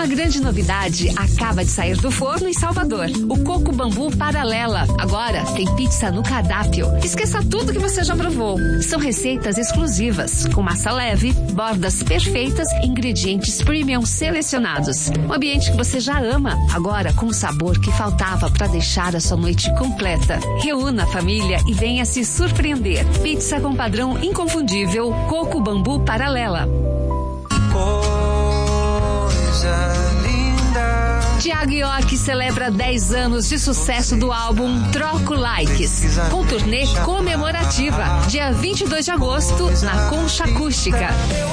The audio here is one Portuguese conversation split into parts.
Uma grande novidade acaba de sair do forno em Salvador. O Coco Bambu Paralela. Agora tem pizza no cardápio. Esqueça tudo que você já provou. São receitas exclusivas, com massa leve, bordas perfeitas, ingredientes premium selecionados. Um ambiente que você já ama, agora com o sabor que faltava para deixar a sua noite completa. Reúna a família e venha se surpreender. Pizza com padrão inconfundível, Coco Bambu Paralela. Thiago York celebra 10 anos de sucesso do álbum Troco Likes, com turnê comemorativa, dia 22 de agosto, na Concha Acústica.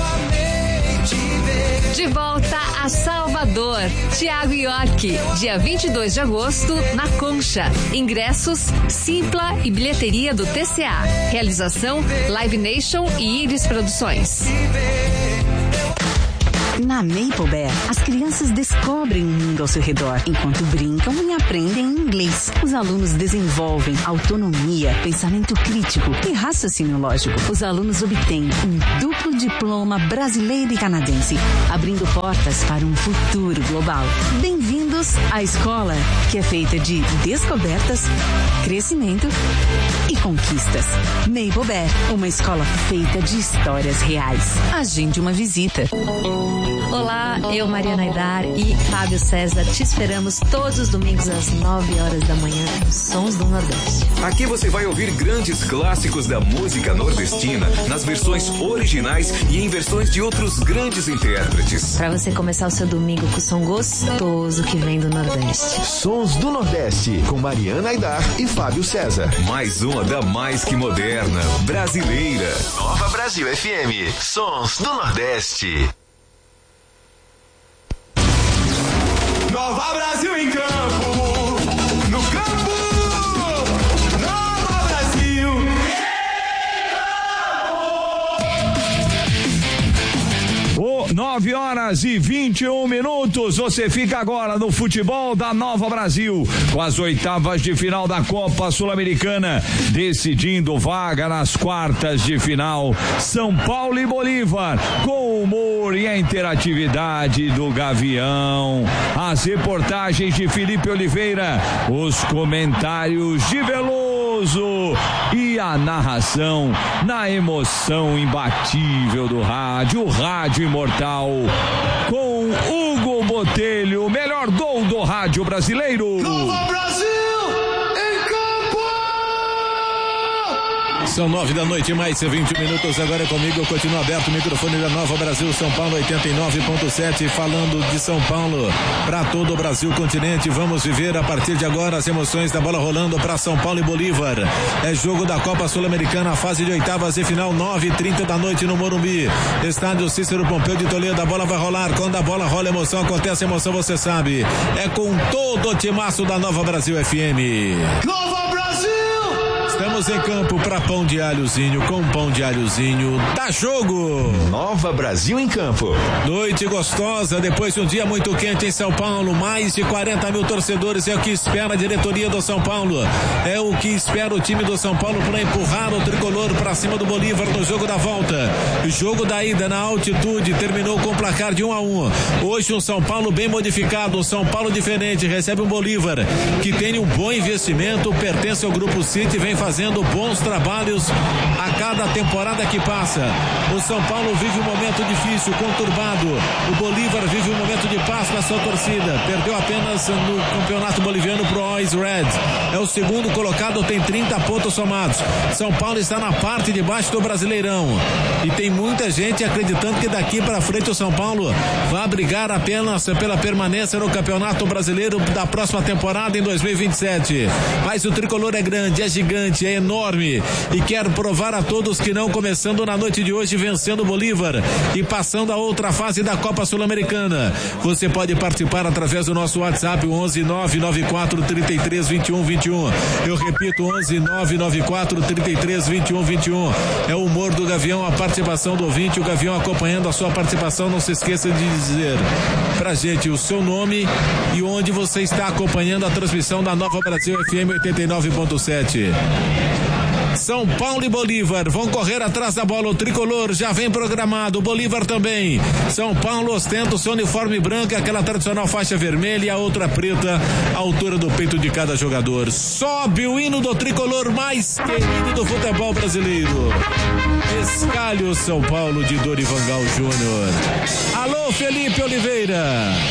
De volta a Salvador, Thiago York, dia 22 de agosto, na Concha. Ingressos, Simpla e bilheteria do TCA. Realização, Live Nation e Iris Produções. Na Maple Bear, as crianças descobrem o mundo ao seu redor, enquanto brincam e aprendem inglês. Os alunos desenvolvem autonomia, pensamento crítico e raciocínio lógico. Os alunos obtêm um duplo diploma brasileiro e canadense, abrindo portas para um futuro global. Bem-vindos à escola, que é feita de descobertas, crescimento e conquistas. Maple Bear, uma escola feita de histórias reais. Agende uma visita. Olá, eu, Mariana Aidar e Fábio César, te esperamos todos os domingos às 9 horas da manhã nos Sons do Nordeste. Aqui você vai ouvir grandes clássicos da música nordestina nas versões originais e em versões de outros grandes intérpretes. Para você começar o seu domingo com o som gostoso que vem do Nordeste. Sons do Nordeste, com Mariana Aidar e Fábio César. Mais uma da mais que moderna, brasileira. Nova Brasil FM, Sons do Nordeste. Nova Brasil em campo, no campo, Nova Brasil em campo. 9 horas e 21 minutos, você fica agora no futebol da Nova Brasil, com as oitavas de final da Copa Sul-Americana, decidindo vaga nas quartas de final, São Paulo e Bolívar, com o humor e a interatividade do Gavião, as reportagens de Felipe Oliveira, os comentários de Veloso e a narração na emoção imbatível do rádio, o rádio imortal, com Hugo Botelho, o melhor gol do rádio brasileiro. Nova Brasil em campo! São 9 da noite, mais 20 minutos. Agora é comigo, continua aberto o microfone da Nova Brasil, São Paulo 89.7, falando de São Paulo para todo o Brasil continente. Vamos viver a partir de agora as emoções da bola rolando para São Paulo e Bolívar. É jogo da Copa Sul-Americana, fase de oitavas e final, 9h30 da noite no Morumbi, estádio Cícero Pompeu de Toledo. A bola vai rolar, quando a bola rola, emoção acontece, emoção você sabe, é com todo o timaço da Nova Brasil FM. Nova Brasil! Estamos em campo para pão de alhozinho, com pão de alhozinho, dá jogo! Nova Brasil em campo. Noite gostosa, depois de um dia muito quente em São Paulo, mais de 40 mil torcedores, é o que espera a diretoria do São Paulo, é o que espera o time do São Paulo para empurrar o tricolor para cima do Bolívar no jogo da volta. O jogo da ida na altitude terminou com o placar de 1-1. Hoje um São Paulo bem modificado, um São Paulo diferente, recebe um Bolívar que tem um bom investimento, pertence ao Grupo City, vem fazendo bons trabalhos a cada temporada que passa. O São Paulo vive um momento difícil, conturbado. O Bolívar vive um momento de paz na sua torcida. Perdeu apenas no campeonato boliviano pro Always Red. É o segundo colocado, tem 30 pontos somados. São Paulo está na parte de baixo do Brasileirão. E tem muita gente acreditando que daqui para frente o São Paulo vai brigar apenas pela permanência no Campeonato Brasileiro da próxima temporada em 2027. Mas o tricolor é grande, é gigante, é enorme e quer provar a todos que não, começando na noite de hoje vencendo o Bolívar e passando a outra fase da Copa Sul-Americana. Você pode participar através do nosso WhatsApp, 11 994 33 21 21. Eu repito, 11 994 33 21 21. É o humor do Gavião, a participação do ouvinte, o Gavião acompanhando a sua participação. Não se esqueça de dizer pra gente o seu nome e onde você está acompanhando a transmissão da Nova Brasil FM 89.7. São Paulo e Bolívar vão correr atrás da bola. O tricolor já vem programado, o Bolívar também. São Paulo ostenta o seu uniforme branco, aquela tradicional faixa vermelha e a outra preta, à altura do peito de cada jogador. Sobe o hino do tricolor mais querido do futebol brasileiro. Escalhe o São Paulo de Dorival Júnior. Alô, Felipe Oliveira.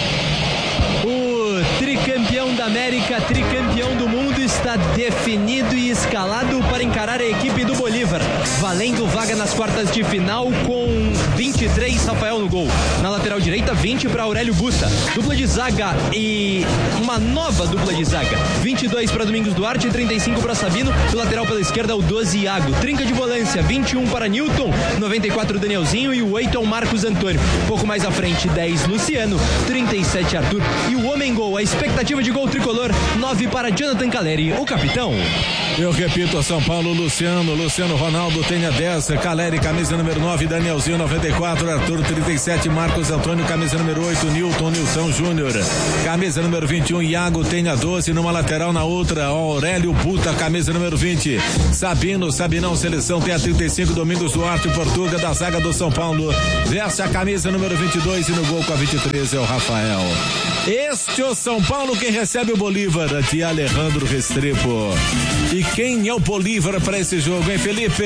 O tricampeão da América, tricampeão do mundo, está definido e escalado para encarar a equipe do Bolívar, valendo vaga nas quartas de final com 23, Rafael no gol. Na lateral direita, 20 para Aurélio Busta. Dupla de zaga e uma nova dupla de zaga. 22 para Domingos Duarte e 35 para Sabino. Do lateral pela esquerda, o 12, Iago. Trinca de volância, 21 para Newton, 94 Danielzinho e o 8 é o Marcos Antônio. Pouco mais à frente, 10 Luciano, 37 Arthur e o homem gol. A expectativa de gol tricolor, 9 para Jonathan Caleri, o capitão. Eu repito, São Paulo, Luciano Ronaldo tem a 10, Caleri, camisa número 9, Danielzinho, 94, Arthur, 37, Marcos Antônio, camisa número 8, Nilson Júnior, camisa número 21, Iago tem a 12, numa lateral, na outra, Aurélio Puta, camisa número 20, Sabinão, seleção, tem a 35, Domingos Duarte, Portuga, da zaga do São Paulo, veste a camisa número 22 e no gol com a 23 é o Rafael. Este é o São Paulo que recebe o Bolívar, de Alejandro Restrepo. E quem é o Bolívar para esse jogo, hein, Felipe?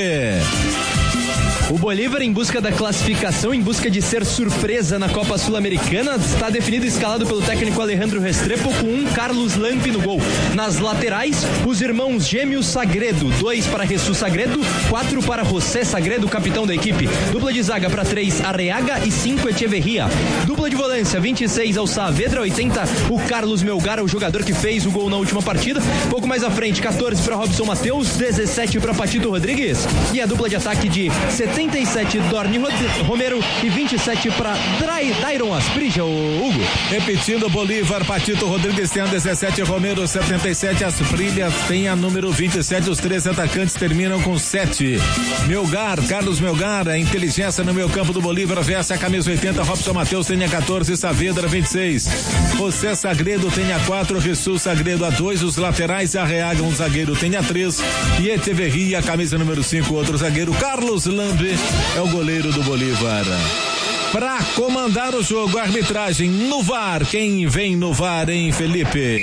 O Bolívar, em busca da classificação, em busca de ser surpresa na Copa Sul-Americana, está definido e escalado pelo técnico Alejandro Restrepo com um Carlos Lampe no gol. Nas laterais, os irmãos gêmeos Sagredo, 2 para Jesus Sagredo, 4 para José Sagredo, capitão da equipe. Dupla de zaga para 3, Arreaga e 5, Echeverria. Dupla de volância, 26 ao Saavedra, 80, o Carlos Melgar, o jogador que fez o gol na última partida. Pouco mais à frente, 14 para Robson Mateus, 17 para Patito Rodrigues. E a dupla de ataque de 77, Dorni Romero e 27 para Dairon Asprija, o Hugo. Repetindo, Bolívar, Patito Rodrigues tem a 17, Romero 77, Asprija tem a número 27, os 3 atacantes terminam com 7. Carlos Melgar, a inteligência no meio campo do Bolívar, veste a camisa 80, Robson Mateus tem a 14, Saavedra 26, José Sagredo tem a 4, Jesus Sagredo a 2, os laterais, Arreaga, um zagueiro tem a 3 e Echeverria, a camisa número 5, outro zagueiro, Carlos Lambe é o goleiro do Bolívar. Para comandar o jogo, a arbitragem no VAR. Quem vem no VAR, hein, Felipe?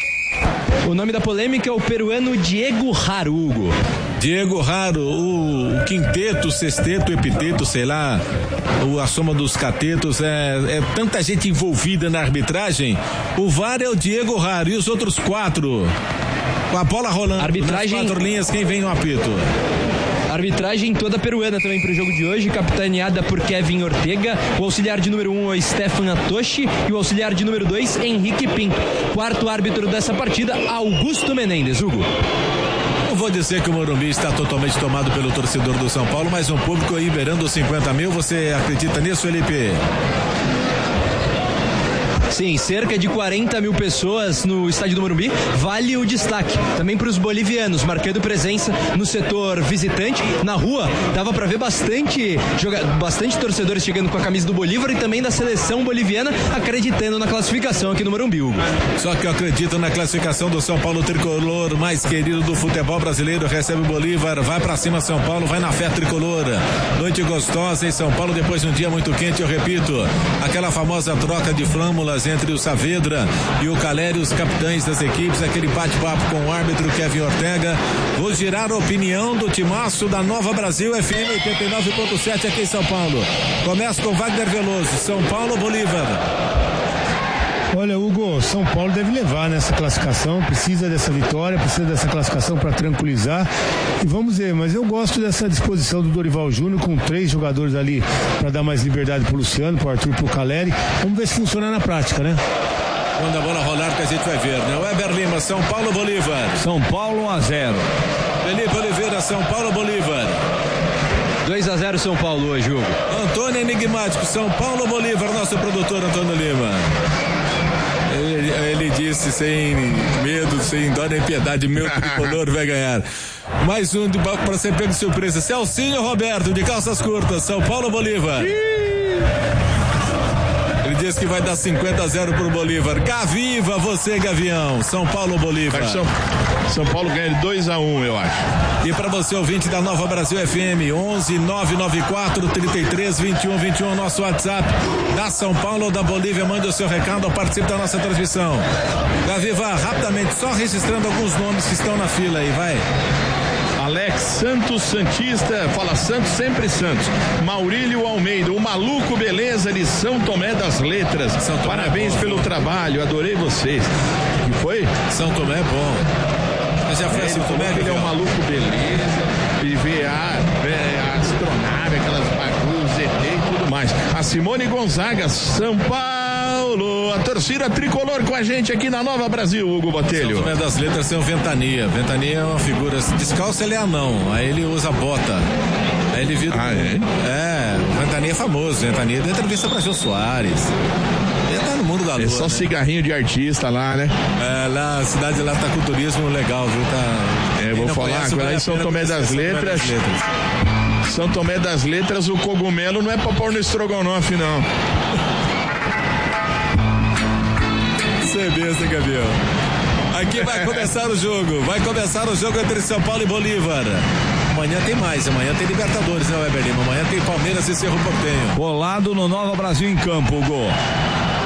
O nome da polêmica é o peruano Diego Haro, Hugo. Diego Haro, o quinteto, sexteto, epiteto, sei lá, a soma dos catetos, é tanta gente envolvida na arbitragem. O VAR é o Diego Haro e os outros 4, com a bola rolando arbitragem... nas 4 linhas, quem vem no apito? Arbitragem toda peruana também para o jogo de hoje, capitaneada por Kevin Ortega. O auxiliar de número 1 é Stefan Atoshi e o auxiliar de número 2, Henrique Pinto. Quarto árbitro dessa partida, Augusto Menendez, Hugo. Eu vou dizer que o Morumbi está totalmente tomado pelo torcedor do São Paulo, mas um público aí beirando os 50 mil. Você acredita nisso, Felipe? Sim, cerca de 40 mil pessoas no estádio do Morumbi. Vale o destaque também para os bolivianos, marcando presença no setor visitante. Na rua, dava para ver bastante torcedores chegando com a camisa do Bolívar e também da seleção boliviana, acreditando na classificação aqui no Morumbi, Hugo. Só que eu acredito na classificação do São Paulo tricolor, mais querido do futebol brasileiro. Recebe o Bolívar, vai para cima São Paulo, vai na fé tricolor. Noite gostosa em São Paulo, depois de um dia muito quente, eu repito, aquela famosa troca de flâmulas entre o Saavedra e o Caleri, os capitães das equipes, aquele bate-papo com o árbitro Kevin Ortega. Vou girar a opinião do timaço da Nova Brasil FM 89.7 aqui em São Paulo. Começa com Wagner Veloso, São Paulo, Bolívar. Olha, Hugo, São Paulo deve levar nessa classificação, precisa dessa vitória, precisa dessa classificação para tranquilizar. E vamos ver, mas eu gosto dessa disposição do Dorival Júnior com 3 jogadores ali para dar mais liberdade pro Luciano, pro Arthur e pro Caleri. Vamos ver se funciona na prática, né? Quando a bola rolar que a gente vai ver, né? Weber Lima, São Paulo, Bolívar. São Paulo 1-0. Felipe Oliveira, São Paulo, Bolívar. 2-0 São Paulo hoje, Hugo. Antônio Enigmático, São Paulo, Bolívar, nosso produtor Antônio Lima. Ele disse sem medo, sem dó nem piedade, meu tricolor vai ganhar. Mais um para ser pego de surpresa. Celcinho Roberto, de calças curtas, São Paulo, Bolívar. Ele disse que vai dar 50-0 pro Bolívar. Gaviva, você, Gavião. São Paulo, Bolívar. São Paulo ganha de 2-1, eu acho. E para você, ouvinte da Nova Brasil FM, 11-994-33-21-21, nosso WhatsApp da São Paulo ou da Bolívia, mande o seu recado ou participe da nossa transmissão. Gaviva, rapidamente, só registrando alguns nomes que estão na fila aí, vai. Alex Santos Santista, fala Santos, sempre Santos. Maurílio Almeida, o maluco beleza de São Tomé das Letras. Parabéns pelo trabalho, adorei vocês. O que foi? São Tomé é bom. Mas já foi São Tomé, ele é um maluco beleza, e vê a astronave, aquelas bagunças, ET e tudo mais. A Simone Gonzaga, São Paulo, a torcida tricolor com a gente aqui na Nova Brasil, Hugo Botelho. São Tomé das Letras tem o Ventania. Ventania é uma figura, descalço ele é anão, aí ele usa bota. Aí ele vira. O Ventania é famoso. Ventania deu entrevista pra Jô Soares. Ele tá no mundo da lua. É só cigarrinho de artista lá, né? Lá, a cidade lá tá com turismo legal, viu? Vou falar, agora em São Tomé das Letras. São Tomé das Letras, o cogumelo não é pra pôr no estrogonofe, não. Você é besta, Gabriel. Aqui vai começar o jogo. Vai começar o jogo entre São Paulo e Bolívar. Amanhã tem mais, amanhã tem Libertadores, né, Weber Lima? Amanhã tem Palmeiras e Cerro Porteño. Bolado no Nova Brasil em campo, Hugo.